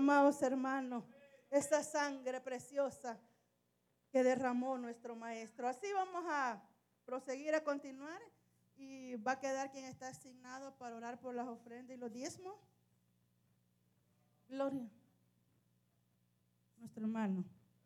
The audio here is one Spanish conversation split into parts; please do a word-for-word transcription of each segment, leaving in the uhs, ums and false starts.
amados hermanos, esta sangre preciosa que derramó nuestro Maestro. Así vamos a proseguir, a continuar, y va a quedar quien está asignado para orar por las ofrendas y los diezmos. Gloria. Nuestro hermano.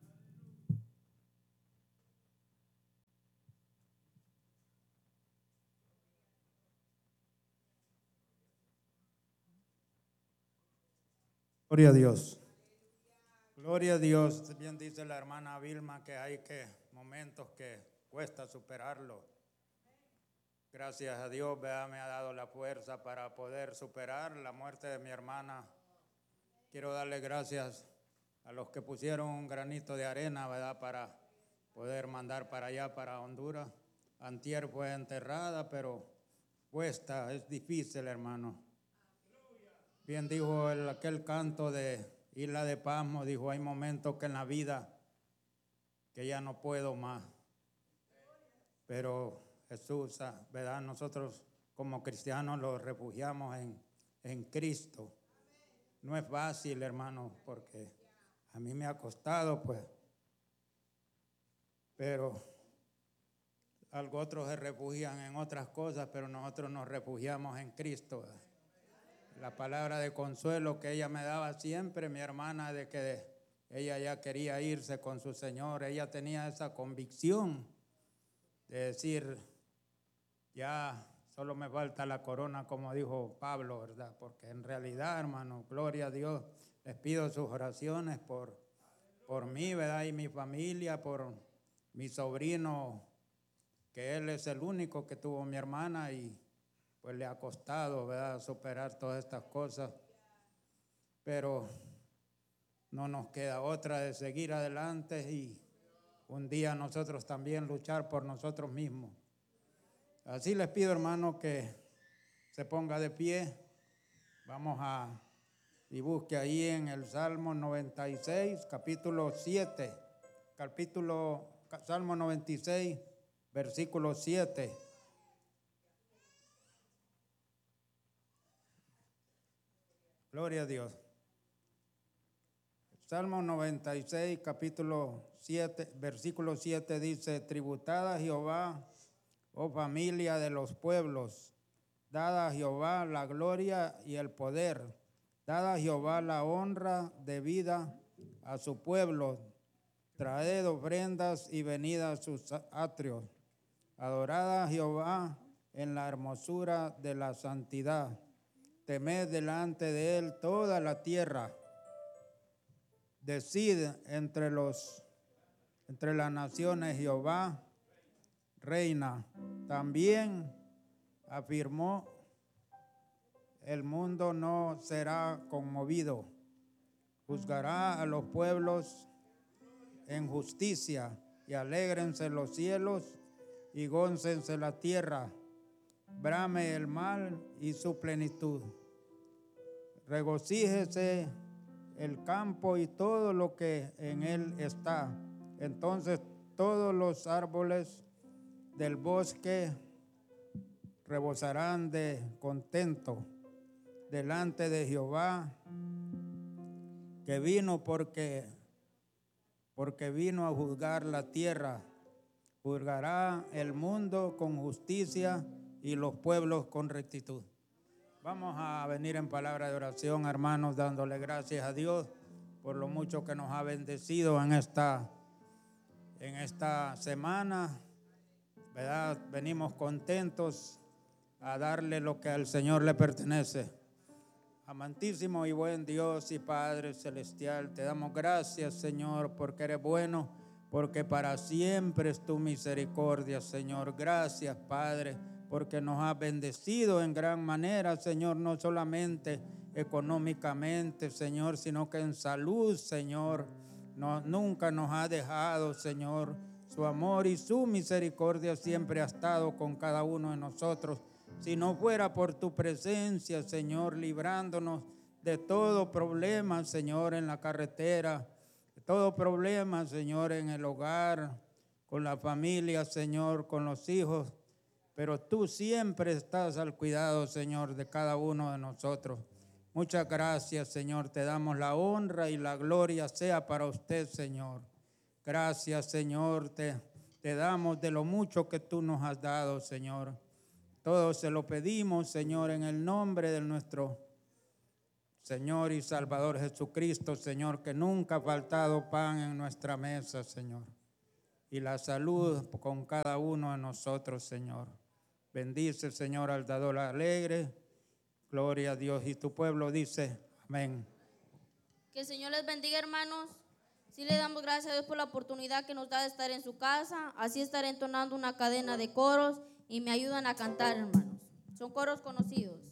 Gloria a Dios. Gloria a Dios. Bien dice la hermana Vilma que hay que momentos que cuesta superarlo. Gracias a Dios, ¿verdad? Me ha dado la fuerza para poder superar la muerte de mi hermana. Quiero darle gracias a los que pusieron un granito de arena, ¿verdad? Para poder mandar para allá, para Honduras. Antier fue enterrada, pero cuesta, es difícil, hermano. Bien dijo el, aquel canto de Isla de Pasmo, dijo, hay momentos que en la vida que ya no puedo más. Pero Jesús, ¿verdad? Nosotros como cristianos los refugiamos en, en Cristo. No es fácil, hermano, porque a mí me ha costado, pues. Pero algo otros se refugian en otras cosas, pero nosotros nos refugiamos en Cristo, ¿verdad? La palabra de consuelo que ella me daba siempre, mi hermana, de que ella ya quería irse con su Señor. Ella tenía esa convicción de decir, ya solo me falta la corona, como dijo Pablo, ¿verdad? Porque en realidad, hermano, gloria a Dios, les pido sus oraciones por, por mí, ¿verdad? Y mi familia, por mi sobrino, que él es el único que tuvo mi hermana y pues le ha costado, ¿verdad?, superar todas estas cosas, pero no nos queda otra de seguir adelante y un día nosotros también luchar por nosotros mismos. Así les pido, hermano, que se ponga de pie. Vamos a, y busque ahí en el Salmo noventa y seis, capítulo siete, capítulo, Salmo noventa y seis, versículo siete. Gloria a Dios. Salmo noventa y seis, capítulo siete, versículo siete dice, tributad a Jehová, oh familia de los pueblos, dad a Jehová la gloria y el poder, dad a Jehová la honra debida a su pueblo, traed ofrendas y venid a sus atrios, adorad a Jehová en la hermosura de la santidad. Temed delante de él toda la tierra. Decid entre los entre las naciones, Jehová reina. También afirmó, el mundo no será conmovido. Juzgará a los pueblos en justicia, y alégrense los cielos y gócense la tierra. Brame el mal y su plenitud. Regocíjese el campo y todo lo que en él está. Entonces todos los árboles del bosque rebosarán de contento delante de Jehová, que vino porque, porque vino a juzgar la tierra. Juzgará el mundo con justicia y los pueblos con rectitud. Vamos a venir en palabra de oración, hermanos, dándole gracias a Dios por lo mucho que nos ha bendecido en esta, en esta semana, ¿verdad? Venimos contentos a darle lo que al Señor le pertenece. Amantísimo y buen Dios y Padre Celestial, te damos gracias, Señor, porque eres bueno, porque para siempre es tu misericordia, Señor. Gracias, Padre, porque nos has bendecido en gran manera, Señor, no solamente económicamente, Señor, sino que en salud, Señor. No, nunca nos ha dejado, Señor. Su amor y su misericordia siempre ha estado con cada uno de nosotros. Si no fuera por tu presencia, Señor, librándonos de todo problema, Señor, en la carretera, de todo problema, Señor, en el hogar, con la familia, Señor, con los hijos. Pero tú siempre estás al cuidado, Señor, de cada uno de nosotros. Muchas gracias, Señor. Te damos la honra y la gloria sea para usted, Señor. Gracias, Señor. Te, te damos de lo mucho que tú nos has dado, Señor. Todo se lo pedimos, Señor, en el nombre de nuestro Señor y Salvador Jesucristo, Señor, que nunca ha faltado pan en nuestra mesa, Señor. Y la salud con cada uno de nosotros, Señor. Bendice, Señor, al dador alegre. Gloria a Dios. Y tu pueblo dice, amén. Que el Señor les bendiga, hermanos. Sí le damos gracias a Dios por la oportunidad que nos da de estar en su casa. Así estaré entonando una cadena de coros y me ayudan a cantar, hermanos. Son coros conocidos.